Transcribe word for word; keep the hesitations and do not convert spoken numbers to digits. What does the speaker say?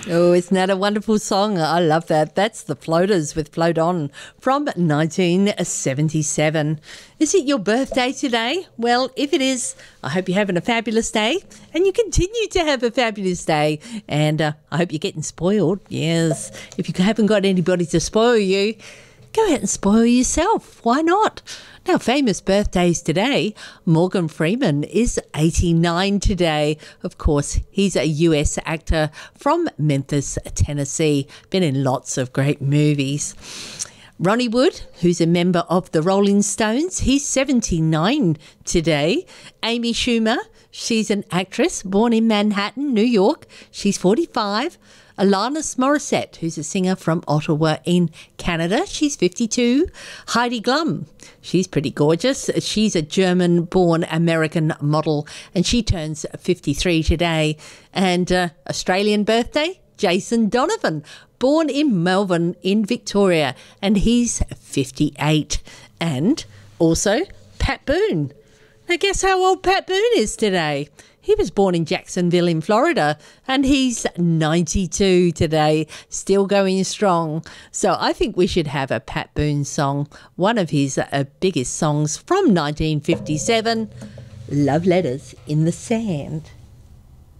Oh, isn't that a wonderful song? I love that. That's the Floaters with Float On from nineteen seventy-seven. Is it your birthday today? Well, if it is, I hope you're having a fabulous day and you continue to have a fabulous day. And uh, I hope you're getting spoiled. Yes, if you haven't got anybody to spoil you, go out and spoil yourself. Why not? Now, famous birthdays today. Morgan Freeman is eighty-nine today. Of course, he's a U S actor from Memphis, Tennessee. Been in lots of great movies. Ronnie Wood, who's a member of the Rolling Stones, he's seventy-nine today. Amy Schumer, she's an actress born in Manhattan, New York. She's forty-five. Alanis Morissette, who's a singer from Ottawa in Canada. She's fifty-two. Heidi Klum, she's pretty gorgeous. She's a German-born American model, and she turns fifty-three today. And uh, Australian birthday, Jason Donovan, born in Melbourne in Victoria, and he's fifty-eight. And also Pat Boone. Now guess how old Pat Boone is today? He was born in Jacksonville in Florida, and he's ninety-two today, still going strong. So I think we should have a Pat Boone song, one of his uh, biggest songs from nineteen fifty-seven, Love Letters in the Sand.